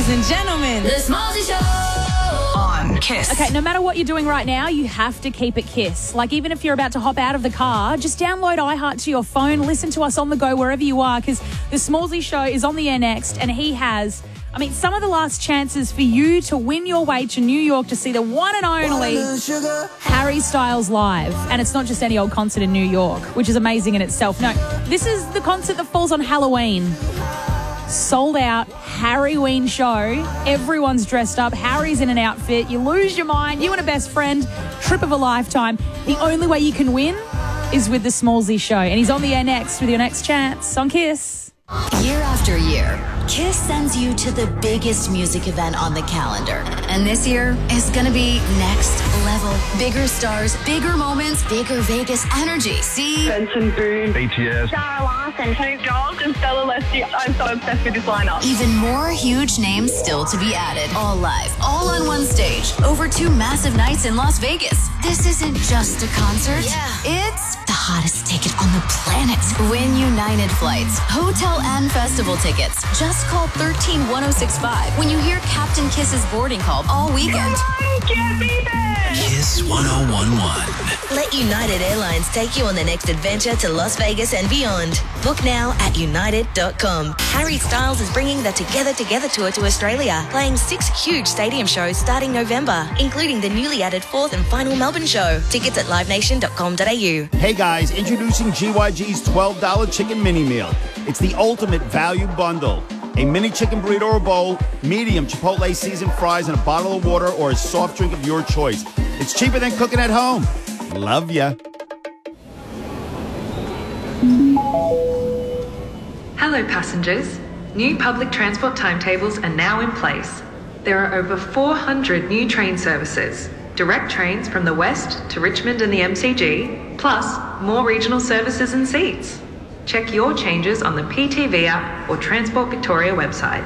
ladies and gentlemen. The Smallzy Show on Kiss. Okay, no matter what you're doing right now, you have to keep it Kiss. Like, even if you're about to hop out of the car, just download iHeart to your phone, listen to us on the go wherever you are, because the Smallzy Show is on the air next, and he has, some of the last chances for you to win your way to New York to see the one and only Harry Styles live. And it's not just any old concert in New York, which is amazing in itself. No, this is the concert that falls on Halloween. Sold out Harryween show. Everyone's dressed up. Harry's in an outfit. You lose your mind. You and a best friend. Trip of a lifetime. The only way you can win is with the Smallzy Show. And he's on the air next with your next chance on Kiss. Year after year, Kiss sends you to the biggest music event on the calendar. And this year is going to be next level. Bigger stars, bigger moments, bigger Vegas energy. See? Benson Boone, BTS, Sarah Larson, Snoop Dogg, and Stella Leslie. I'm so obsessed with this lineup. Even more huge names still to be added. All live, all on one stage, over 2 massive nights in Las Vegas. This isn't just a concert. It's the hottest ticket on the planet. Win United flights, hotel and festival tickets. Just call 131065 when you hear Captain Kiss's boarding call all weekend. Can't be there. Kiss 1011. Let United Airlines take you on the next adventure to Las Vegas and beyond. Book now at united.com. Harry Styles is bringing the Together tour to Australia, playing 6 huge stadium shows starting November, including the newly added 4th and final Melbourne show. Tickets at livenation.com.au. Hey guys, introducing GYG's $12 chicken mini meal. It's the ultimate value bundle. A mini chicken burrito or bowl, medium Chipotle seasoned fries, and a bottle of water or a soft drink of your choice. It's cheaper than cooking at home. Love ya. Hello passengers. New public transport timetables are now in place. There are over 400 new train services. Direct trains from the west to Richmond and the MCG, plus more regional services and seats. Check your changes on the PTV app or Transport Victoria website.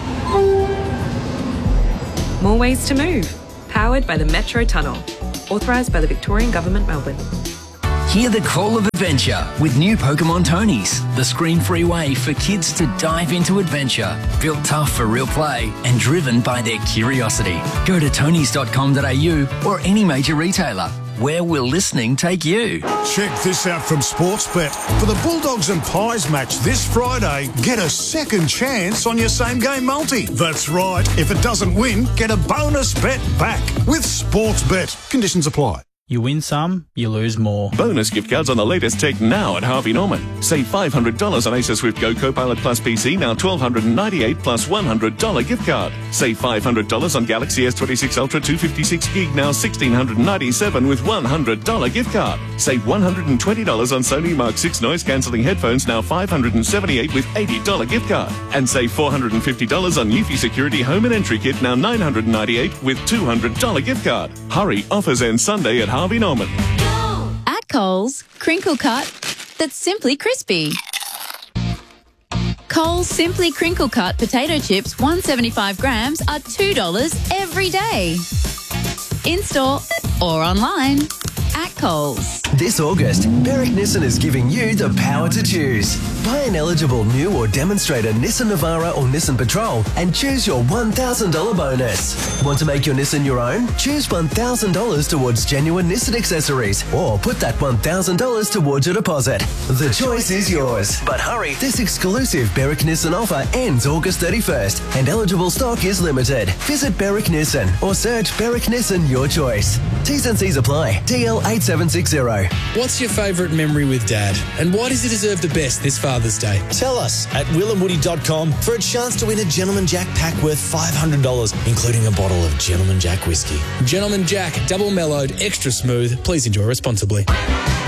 More ways to move. Powered by the Metro Tunnel. Authorised by the Victorian Government, Melbourne. Hear the call of adventure with new Pokemon Tonies, the screen-free way for kids to dive into adventure. Built tough for real play and driven by their curiosity. Go to tonys.com.au or any major retailer. Where will listening take you? Check this out from Sportsbet. For the Bulldogs and Pies match this Friday, get a second chance on your same-game multi. That's right. If it doesn't win, get a bonus bet back with Sportsbet. Conditions apply. You win some, you lose more. Bonus gift cards on the latest tech now at Harvey Norman. Save $500 on Acer Swift Go Copilot Plus PC, now $1,298 plus $100 gift card. Save $500 on Galaxy S26 Ultra 256 gig, now $1,697 with $100 gift card. Save $120 on Sony Mark 6 noise cancelling headphones, now $578 with $80 gift card. And save $450 on Eufy Security Home and Entry Kit, now $998 with $200 gift card. Hurry, offers end Sunday at Harvey Norman. At Coles, crinkle cut that's simply crispy. Coles Simply Crinkle Cut potato chips, 175 grams, are $2 every day. In-store or online at Coles. This August, Berwick Nissan is giving you the power to choose. Buy an eligible new or demonstrator Nissan Navara or Nissan Patrol and choose your $1,000 bonus. Want to make your Nissan your own? Choose $1,000 towards genuine Nissan accessories or put that $1,000 towards your deposit. The choice is yours. But hurry, this exclusive Berwick Nissan offer ends August 31st and eligible stock is limited. Visit Berwick Nissan or search Berwick Nissan your choice. T's and C's apply. DL 8760. What's your favourite memory with Dad? And why does he deserve the best this Father's Day? Tell us at willandwoody.com for a chance to win a Gentleman Jack pack worth $500, including a bottle of Gentleman Jack whiskey. Gentleman Jack, double mellowed, extra smooth. Please enjoy responsibly.